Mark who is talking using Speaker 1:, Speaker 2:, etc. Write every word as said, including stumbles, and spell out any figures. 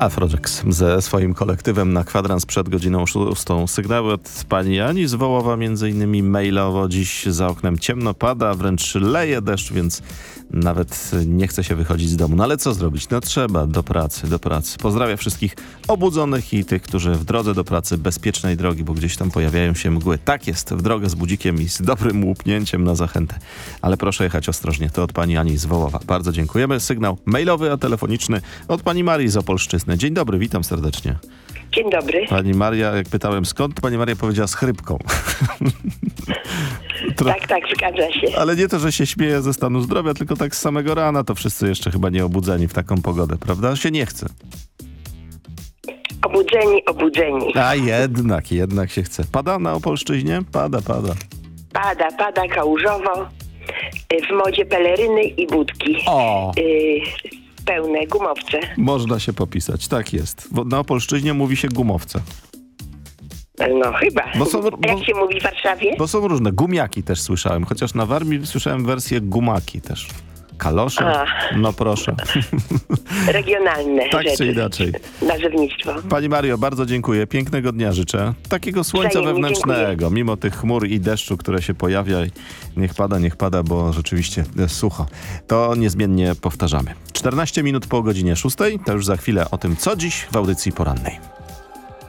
Speaker 1: Afrojax ze swoim kolektywem na kwadrans przed godziną szóstą. Sygnały od pani Ani z Wołowa, między innymi mailowo. Dziś za oknem ciemno, pada, wręcz leje deszcz, więc nawet nie chce się wychodzić z domu. No ale co zrobić? No trzeba, do pracy, do pracy. Pozdrawiam wszystkich obudzonych i tych, którzy w drodze do pracy bezpiecznej drogi, bo gdzieś tam pojawiają się mgły. Tak jest, w drogę z budzikiem i z dobrym łupnięciem na zachętę. Ale proszę jechać ostrożnie. To od pani Ani z Wołowa. Bardzo dziękujemy. Sygnał mailowy, a telefoniczny od pani Marii z Opolszczyzny. Dzień dobry, witam serdecznie.
Speaker 2: Dzień dobry.
Speaker 1: Pani Maria, jak pytałem skąd, pani Maria powiedziała z chrypką. Tro...
Speaker 2: Tak, tak, zgadza się.
Speaker 1: Ale nie to, że się śmieje ze stanu zdrowia, tylko tak z samego rana to wszyscy jeszcze chyba nie obudzeni w taką pogodę, prawda? Się nie chce.
Speaker 2: Obudzeni, obudzeni.
Speaker 1: A jednak, jednak się chce. Pada na Opolszczyźnie? Pada, pada.
Speaker 2: Pada, pada kałużowo. W modzie peleryny i budki.
Speaker 1: O!
Speaker 2: Y, pełne gumowce.
Speaker 1: Można się popisać, tak jest. Na Opolszczyźnie mówi się gumowce.
Speaker 2: No chyba.
Speaker 1: Bo są,
Speaker 2: A jak
Speaker 1: bo,
Speaker 2: się mówi w Warszawie?
Speaker 1: bo są różne. Gumiaki też słyszałem, chociaż na Warmii słyszałem wersję gumaki też. Kalosze?
Speaker 2: A.
Speaker 1: No proszę.
Speaker 2: Regionalne
Speaker 1: Tak
Speaker 2: rzeczy.
Speaker 1: czy inaczej.
Speaker 2: Nazewnictwo.
Speaker 1: Pani Mario, bardzo dziękuję. Pięknego dnia życzę. Takiego słońca
Speaker 2: Wzajemnie
Speaker 1: wewnętrznego,
Speaker 2: dziękuję.
Speaker 1: mimo tych chmur i deszczu, które się pojawia. Niech pada, niech pada, bo rzeczywiście jest sucho. To niezmiennie powtarzamy. czternaście minut po godzinie szóstej, to już za chwilę o tym, co dziś w audycji porannej.